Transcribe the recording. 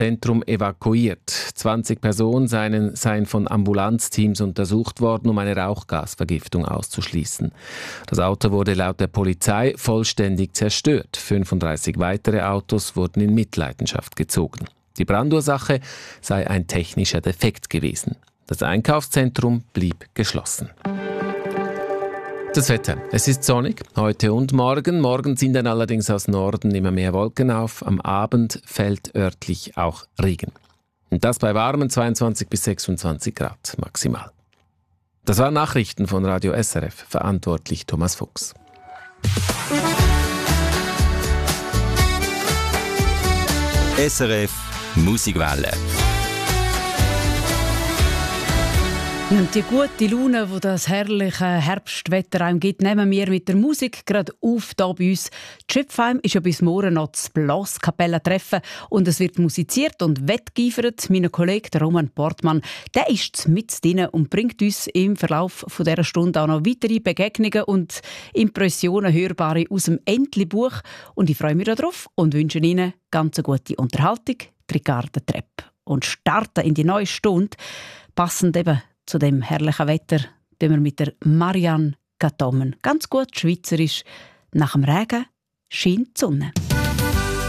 Zentrum evakuiert. 20 Personen seien von Ambulanzteams untersucht worden, um eine Rauchgasvergiftung auszuschließen. Das Auto wurde laut der Polizei vollständig zerstört. 35 weitere Autos wurden in Mitleidenschaft gezogen. Die Brandursache sei ein technischer Defekt gewesen. Das Einkaufszentrum blieb geschlossen. Das Wetter. Es ist sonnig, heute und morgen. Morgen ziehen dann allerdings aus Norden immer mehr Wolken auf. Am Abend fällt örtlich auch Regen. Und das bei warmen 22 bis 26 Grad maximal. Das waren Nachrichten von Radio SRF, verantwortlich Thomas Fuchs. SRF Musikwelle. Und die gute Laune, die das herrliche Herbstwetter einem gibt, nehmen wir mit der Musik gerade auf hier bei uns. Die Schöpfheim ist ja bis morgen noch das Blaskapella-Treffen und es wird musiziert und wettgeifert. Mein Kollege der Roman Portmann, der ist mit drin und bringt uns im Verlauf von dieser Stunde auch noch weitere Begegnungen und Impressionen hörbare aus dem Entli-Buch. Und ich freue mich darauf und wünsche Ihnen ganz eine gute Unterhaltung, die Ricarda Trepp. Und starten in die neue Stunde, passend eben zu dem herrlichen Wetter, tun wir mit der Marianne Gatommen. Ganz gut schweizerisch. Nach dem Regen scheint die Sonne.